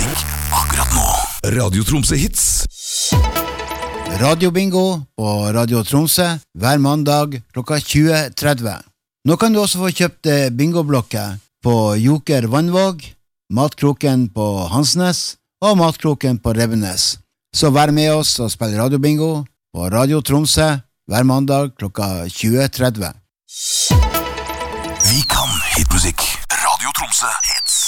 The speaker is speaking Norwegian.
musikk akkurat nå. Radio Tromsø Hits. Radio Bingo på Radio Tromsø hver mandag klokka 20.30. Nå kan du også få kjøpt bingoblokker på Joker Vannvåg, Matkroken på Hansnes og Matkroken på Rebbenes. Så vær med oss og spill Radio Bingo på Radio Tromsø hver mandag klokka 20.30. Vi kan hitmusikk. Radio Tromsø Hits.